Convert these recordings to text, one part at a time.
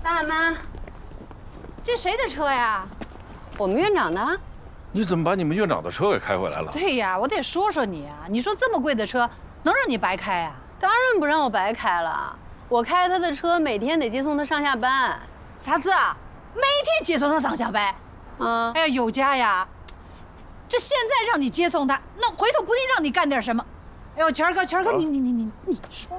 爸妈， 这谁的车呀？ 我们院长的。 你怎么把你们院长的车给开回来了？ 对呀，我得说说你啊！你说这么贵的车，能让你白开啊？ 当然不让我白开了，我开他的车，每天得接送他上下班。 啥子啊？每天接送他上下班？ 啊！ 哎呀，有家呀！这现在让你接送他，那回头不定让你干点什么？哎呦，权儿哥，你说。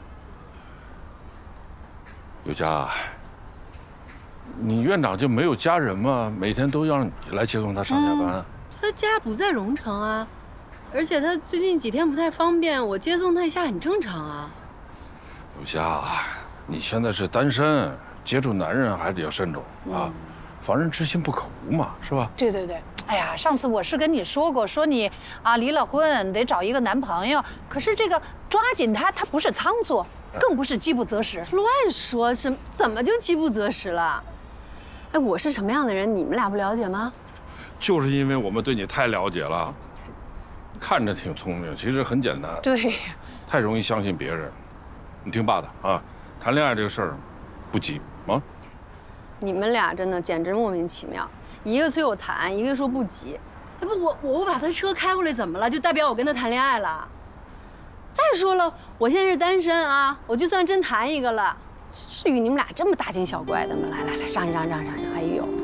有家，你院长就没有家人吗？每天都要让你来接送他上下班。 他家不在荣城啊，而且他最近几天不太方便，我接送他一下很正常啊。 有家，你现在是单身，接触男人还得要慎重啊，防人之心不可无嘛，是吧？ 对。哎呀，上次我是跟你说过，说你啊离了婚得找一个男朋友，可是这个抓紧他不是仓促，更不是饥不择食。 乱说，怎么就饥不择食了？哎，我是什么样的人，你们俩不了解吗？ 就是因为我们对你太了解了，看着挺聪明，其实很简单。 对， 太容易相信别人。你听爸的啊，谈恋爱这个事儿，不急啊。 你们俩真的简直莫名其妙，一个催我谈，一个说不急。哎不，我把他车开回来怎么了？就代表我跟他谈恋爱了？再说了，我现在是单身啊，我就算真谈一个了，至于你们俩这么大惊小怪的吗？来，让，哎呦。